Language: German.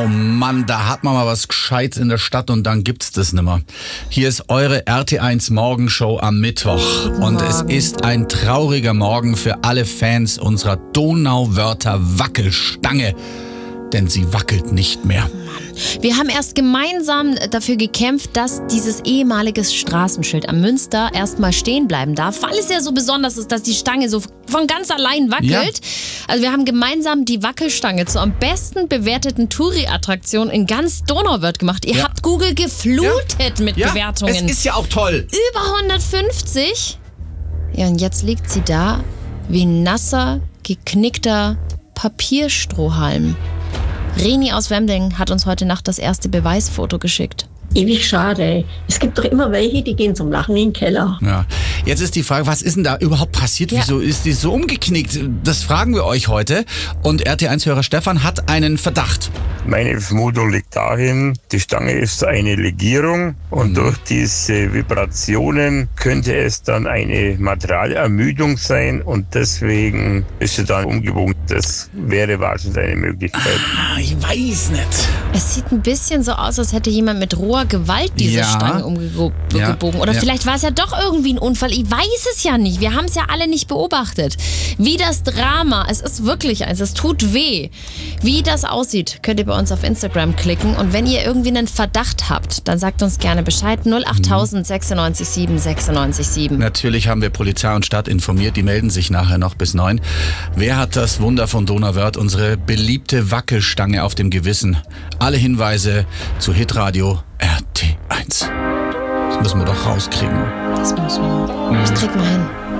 Oh Mann, da hat man mal was Gescheites in der Stadt und dann gibt's das nimmer. Hier ist eure RT1 Morgenshow am Mittwoch. Und es ist ein trauriger Morgen für alle Fans unserer Donauwörther Wackelstange. Denn sie wackelt nicht mehr. Wir haben erst gemeinsam dafür gekämpft, dass dieses ehemalige Straßenschild am Münster erstmal stehen bleiben darf, weil es ja so besonders ist, dass die Stange so von ganz allein wackelt. Ja. Also wir haben gemeinsam die Wackelstange zur am besten bewerteten Touri-Attraktion in ganz Donauwörth gemacht. Ihr habt Google geflutet mit Bewertungen. Es ist ja auch toll. Über 150. Ja, und jetzt liegt sie da wie ein nasser, geknickter Papierstrohhalm. Reni aus Wemding hat uns heute Nacht das erste Beweisfoto geschickt. Ewig schade. Es gibt doch immer welche, die gehen zum Lachen in den Keller. Ja. Jetzt ist die Frage, was ist denn da überhaupt passiert? Wieso ist die so umgeknickt? Das fragen wir euch heute. Und RT1-Hörer Stefan hat einen Verdacht. Meine Vermutung liegt dahin, die Stange ist eine Legierung und durch diese Vibrationen könnte es dann eine Materialermüdung sein und deswegen ist sie dann umgebogen. Das wäre wahrscheinlich eine Möglichkeit. Ich weiß nicht. Es sieht ein bisschen so aus, als hätte jemand mit roher Gewalt diese Stange umgebogen. Oder vielleicht war es ja doch irgendwie ein Unfall. Ich weiß es ja nicht. Wir haben es ja alle nicht beobachtet. Wie das Drama, es ist wirklich eins, es tut weh. Wie das aussieht, könnt ihr bei uns auf Instagram klicken. Und wenn ihr irgendwie einen Verdacht habt, dann sagt uns gerne Bescheid. 08000 96 7 96 7. Natürlich haben wir Polizei und Stadt informiert. Die melden sich nachher noch bis 9. Wer hat das Wunder von Donauwörth, unsere beliebte Wackelstange auf dem Gewissen? Alle Hinweise zu Hitradio RT1. Das müssen wir doch rauskriegen. Das müssen wir. Das kriegen wir hin.